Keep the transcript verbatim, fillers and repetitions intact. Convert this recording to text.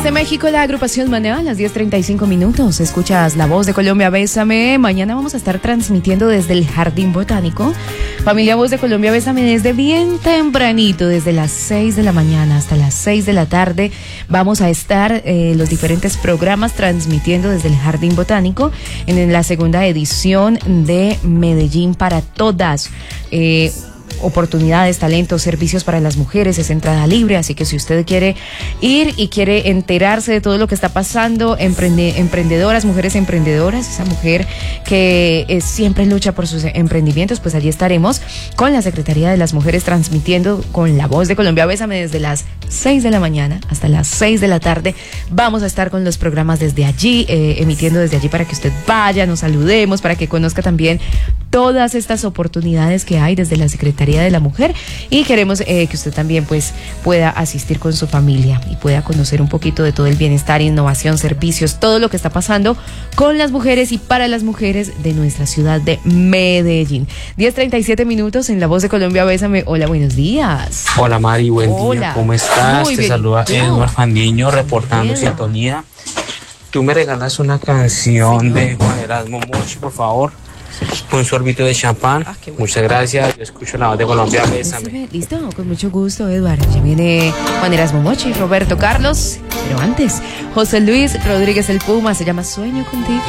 Desde México, la agrupación Maná, a las diez treinta y cinco minutos. Escuchas La Voz de Colombia, Bésame. Mañana vamos a estar transmitiendo desde el Jardín Botánico. Familia Voz de Colombia, Bésame, desde bien tempranito, desde las seis de la mañana hasta las seis de la tarde. Vamos a estar eh, los diferentes programas transmitiendo desde el Jardín Botánico en la segunda edición de Medellín para Todas. Eh, oportunidades, talentos, servicios para las mujeres, es entrada libre, así que si usted quiere ir y quiere enterarse de todo lo que está pasando, emprende, emprendedoras, mujeres emprendedoras, esa mujer que eh, siempre lucha por sus emprendimientos, pues allí estaremos con la Secretaría de las Mujeres transmitiendo con La Voz de Colombia, Bésame, desde las seis de la mañana hasta las seis de la tarde. Vamos a estar con los programas desde allí, eh, emitiendo desde allí para que usted vaya, nos saludemos, para que conozca también todas estas oportunidades que hay desde la Secretaría de la Mujer, y queremos eh, que usted también pues pueda asistir con su familia y pueda conocer un poquito de todo el bienestar, innovación, servicios, todo lo que está pasando con las mujeres y para las mujeres de nuestra ciudad de Medellín. diez treinta y siete minutos en La Voz de Colombia, Bésame. Hola, buenos días. Hola Mari, buen Hola. día, ¿cómo estás? Muy Te bien. saluda Edward Fandiño reportando Bien. sintonía. Tú me regalas una canción de Juan Erasmo Mochi, por favor, un sorbito de champán. Ah, qué bueno. Muchas gracias, yo escucho La Voz de Colombia, Bésame. Bésame. Listo, con mucho gusto, Eduardo. Ya viene Juan Erasmo Mochi, Roberto Carlos, pero antes, José Luis Rodríguez el Puma, se llama Sueño Contigo.